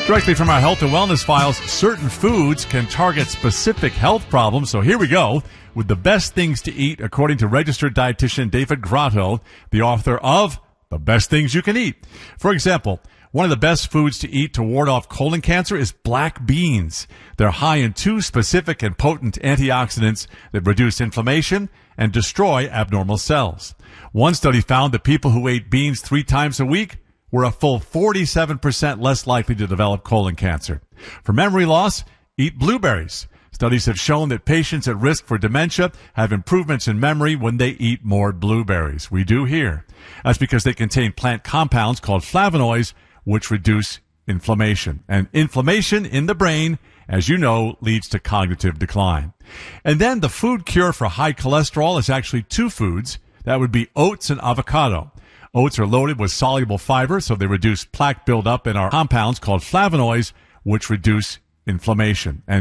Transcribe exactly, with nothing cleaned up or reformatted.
Directly from our health and wellness files, certain foods can target specific health problems. So here we go with the best things to eat, according to registered dietitian David Grotto, the author of The Best Things You Can Eat. For example, one of the best foods to eat to ward off colon cancer is black beans. They're high in two specific and potent antioxidants that reduce inflammation and destroy abnormal cells. One study found that people who ate beans three times a week were a full forty-seven percent less likely to develop colon cancer. For memory loss, eat blueberries. Studies have shown that patients at risk for dementia have improvements in memory when they eat more blueberries. We do here. That's because they contain plant compounds called flavonoids, which reduce inflammation. And inflammation in the brain, as you know, leads to cognitive decline. And then the food cure for high cholesterol is actually two foods. That would be oats and avocado. Oats are loaded with soluble fiber, so they reduce plaque buildup in our compounds called flavonoids, which reduce inflammation. And